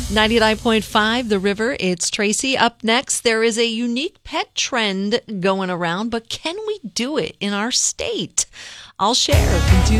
99.5 The River. It's Tracy. Up next, there is a unique pet trend going around, but can we do it in our state? I'll share.